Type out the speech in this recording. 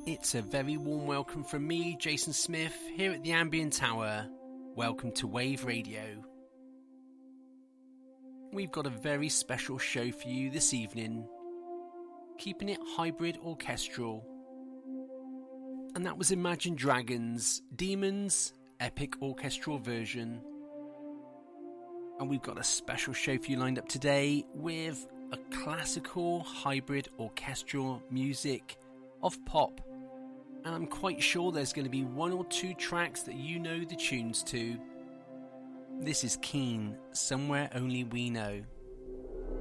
It's a very warm welcome from me, Jason Smith, here at the Ambient Tower. Welcome to Wave Radio. We've got a very special show for you this evening, keeping it hybrid orchestral. And that was Imagine Dragons' Demons Epic Orchestral Version. And we've got a special show for you lined up today with a classical hybrid orchestral music of pop. And I'm quite sure there's going to be one or two tracks that you know the tunes to. This is Keane, Somewhere Only We Know.